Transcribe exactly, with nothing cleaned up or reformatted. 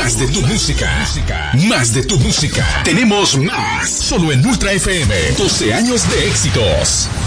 más de tu música. Más de tu música. Tenemos más. Solo en Ultra F M. doce años de éxitos.